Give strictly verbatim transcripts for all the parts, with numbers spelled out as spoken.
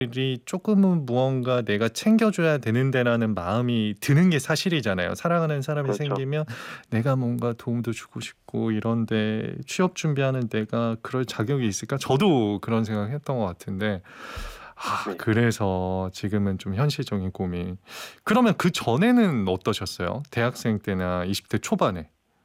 이 조금은 무언가 내가 챙겨줘야 되는데라는 마음이 드는 게 사실이잖아요. 사랑하는 사람이 그렇죠. 생기면 내가 뭔가 도움도 주고 싶고 이런데 취업 준비하는 내가 그럴 자격이 있을까? 저도 그런 생각했던 것 같은데 아 네. 그래서 지금은 좀 현실적인 고민. 그러면 그 전에는 어떠셨어요? 대학생 때나 이십 대 초반에?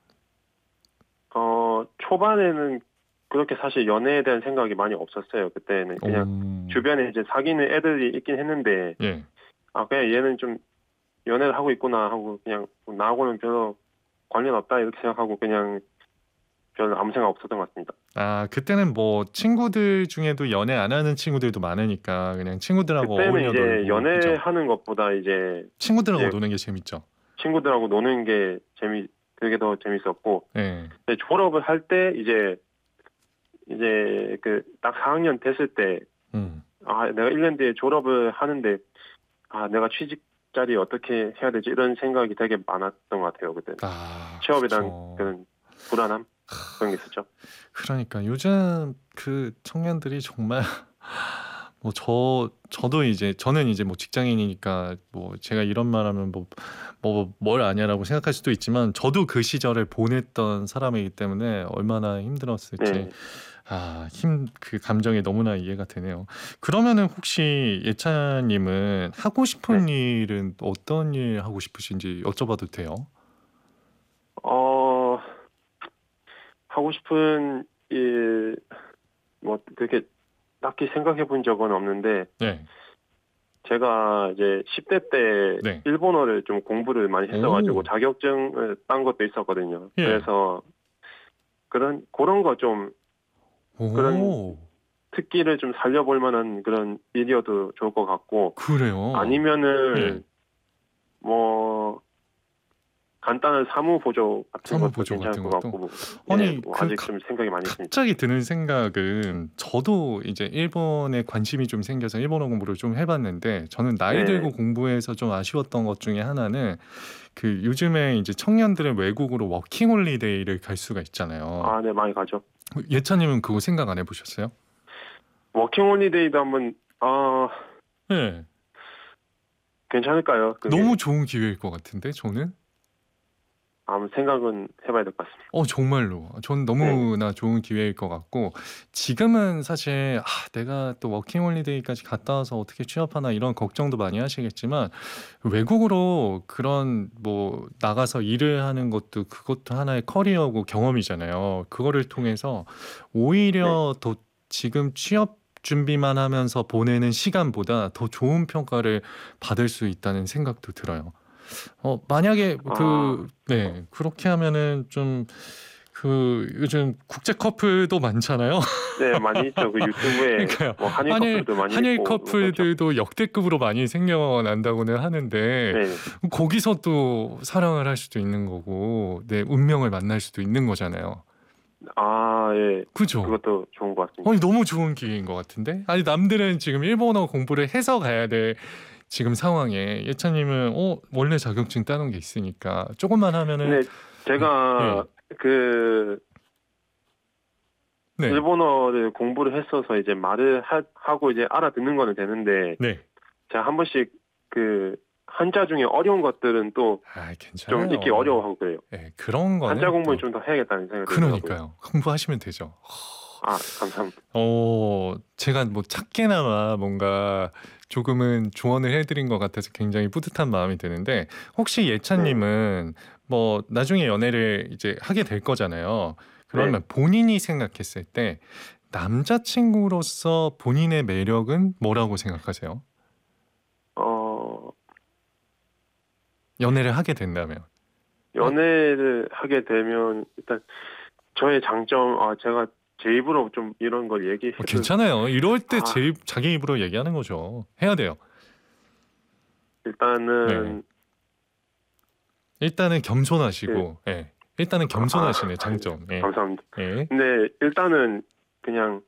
어 초반에는 그렇게 사실 연애에 대한 생각이 많이 없었어요. 그때는 그냥 오. 주변에 이제 사귀는 애들이 있긴 했는데 예. '아 그냥 얘는 좀 연애를 하고 있구나.' 하고 그냥 '나하고는 별로 관련 없다.' 이렇게 생각하고 그냥 별로 아무 생각 없었던 것 같습니다. 아 그때는 뭐 친구들 중에도 연애 안 하는 친구들도 많으니까 그냥 친구들하고 그때는 어울려 이제 놀고 그죠? 연애하는 것보다 이제 친구들하고 이제 노는 게 재밌죠. 친구들하고 노는 게 재미 그게 더 재밌었고 예. 이제 졸업을 할 때 이제 이제 그 딱 사 학년 됐을 때 음. '아 내가 일 년 뒤에 졸업을 하는데 아 내가 취직 자리 어떻게 해야 되지?' 이런 생각이 되게 많았던 것 같아요 그때는. 아 취업에 대한 그쵸. 그런 불안함 그런 게 있었죠. 그러니까 요즘 그 청년들이 정말 뭐 저 저도 이제 저는 이제 뭐 직장인이니까 뭐 제가 이런 말하면 뭐 뭐 뭘 아냐라고 생각할 수도 있지만 저도 그 시절을 보냈던 사람이기 때문에 얼마나 힘들었을지 네. 아 힘 그 감정이 너무나 이해가 되네요. 그러면은 혹시 예찬 님은 하고 네. 싶은 일은 어떤 일 하고 싶으신지 여쭤봐도 돼요? 어 하고 싶은 일 뭐 그렇게 딱히 생각해 본 적은 없는데 네. 제가 이제 십 대 때 네. 일본어를 좀 공부를 많이 했어 가지고 오. 자격증을 딴 것도 있었거든요. 예. 그래서 그런 고런 거 좀 그런 오. 특기를 좀 살려볼 만한 그런 일이어도 좋을 것 같고 그래요? 예. 아니면은 뭐 간단한 사무 보조 같은 사무 것도 보조 괜찮을 같은 것 것도? 같고 예 아니 뭐 그 아직 갑 좀 생각이 많이 있습니다. 갑자기 드는 생각은 저도 이제 일본에 관심이 좀 생겨서 일본어 공부를 좀 해 봤는데 저는 나이 네. 들고 공부해서 좀 아쉬웠던 것 중에 하나는 그 요즘에 이제 청년들은 외국으로 워킹 홀리데이를 갈 수가 있잖아요. 아 네 많이 가죠. 어 예찬 님은 그거 생각 안 해 보셨어요? 워킹 홀리데이도 한번 아 예. 괜찮을까요? 그게 너무 좋은 기회일 것 같은데 저는? 한번 생각은 해 봐야 될 것 같습니다. 어 정말로. 전 네. 너무나 좋은 기회일 것 같고 지금은 사실 '아 내가 또 워킹 홀리데이까지 갔다 와서 어떻게 취업하나.' 이런 걱정도 많이 하시겠지만 외국으로 그런 뭐 나가서 일을 하는 것도 그것도 하나의 커리어고 경험이잖아요. 그거를 통해서 네. 오히려 더 지금 취업 준비만 하면서 보내는 시간보다 더 좋은 평가를 받을 수 있다는 생각도 들어요. 어 만약에 아 그 네 그렇게 하면은 좀 그 요즘 국제 커플도 많잖아요. 네 많이 있죠. 그 유튜브에 그러니까요. 뭐 한일 한일 커플도 많이 한일 있고 뭐 그렇죠. 커플들도 역대급으로 많이 생겨난다고는 하는데 네. 거기서 또 사랑을 할 수도 있는 거고 내 운명을 만날 수도 있는 거잖아요. 아 예. 그죠? 그것도 좋은 것 아니 같습니다. 너무 좋은 기회인 것 같은데? 아니 남들은 지금 일본어 공부를 해서 가야 될 지금 상황에 예찬 님은 어 원래 자격증 따놓은 게 있으니까 쪼끔만 하면은 근데 예 제가 예. 그 네. 일본어를 공부를 했어서 이제 말을 하 하고 이제 알아듣는 거는 되는데 네. 제가 한 번씩 그 한자 중에 어려운 것들은 또 아 좀 읽기 괜찮아요. 어려워하고 그래요. 예 그런 한자 거는 공부를 또 좀 더 해야겠다는 생각이 들더라고요. 그러니까요. 공부하시면 되죠. 아 감사합니다. 어 제가 뭐 작게나마 뭔가 조금은 조언을 해 드린 것 같아서 굉장히 뿌듯한 마음이 드는데 혹시 예찬 네. 님은 뭐 나중에 연애를 이제 하게 될 거잖아요. 네. 그러면 본인이 생각했을 때 남자친구로서 본인의 매력은 뭐라고 생각하세요? 어 연애를 하게 된다면. 어 연애를 하게 되면 일단 저의 장점 아 제가 제 입으로 좀 이런 걸 어 얘기해도 괜찮아요. 이럴 때 아 제 입 자기 입으로 얘기하는 거죠. 해야 돼요. 네. 일단은 일단은 그 겸손하시고 예. 일단은 아 아 겸손하시네 장점. 예. 감사합니다. 예. 근데 일단은 그냥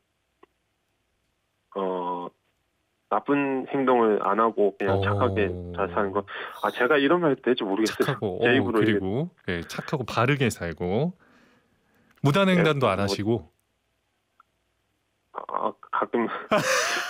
어 나쁜 행동을 안 하고 그냥 착하게 잘 사는 거. 어. 아 제가 이런 말 해도 될지 모르겠어요. 착하고 제 어 입으로 이게 그리고 예 착하고 바르게 살고 예 무단횡단도 안 뭐 하시고 아 가끔